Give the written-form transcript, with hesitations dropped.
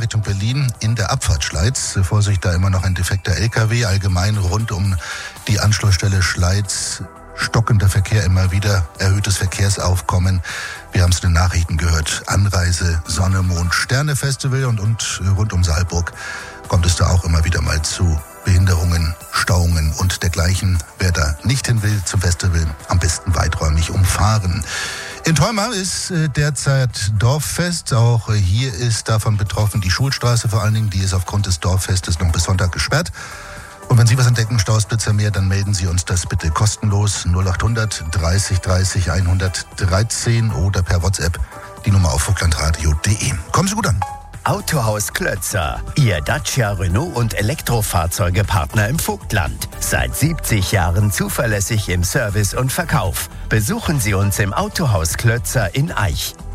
Richtung Berlin in der Abfahrt Schleiz. Vorsicht, da immer noch ein defekter LKW. Allgemein rund um die Anschlussstelle Schleiz stockender Verkehr, immer wieder erhöhtes Verkehrsaufkommen. Wir haben es in den Nachrichten gehört. Anreise, Sonne, Mond, Sterne Festival und rund um Saalburg kommt es da auch immer wieder mal zu Behinderungen, Stauungen und dergleichen. Wer da nicht hin will zum Festival, am besten weiträumig umfahren. In Theumar ist derzeit Dorffest. Auch hier ist davon betroffen die Schulstraße vor allen Dingen. Die ist aufgrund des Dorffestes noch bis Sonntag gesperrt. Und wenn Sie was entdecken, Stausblitzer mehr, dann melden Sie uns das bitte kostenlos 0800 30 30 113 oder per WhatsApp die Nummer auf vogtlandradio.de. Kommen Sie gut an. Autohaus Klötzer, Ihr Dacia, Renault und Elektrofahrzeugepartner im Vogtland. Seit 70 Jahren zuverlässig im Service und Verkauf. Besuchen Sie uns im Autohaus Klötzer in Aich.